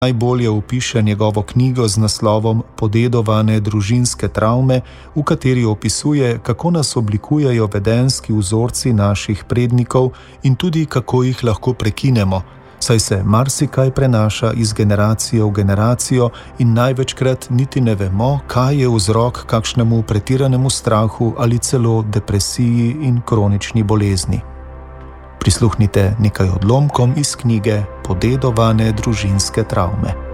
najbolje opiše njegovo knjigo z naslovom Podedovane družinske travme, v kateri opisuje, kako nas oblikujejo vedenjski vzorci naših prednikov in tudi kako jih lahko prekinemo, saj se marsikaj prenaša iz generacije v generacijo in največkrat niti ne vemo, kaj je vzrok kakšnemu pretiranemu strahu ali celo depresiji in kronični bolezni. Prisluhnite nekaj odlomkom iz knjige Podedovane družinske travme.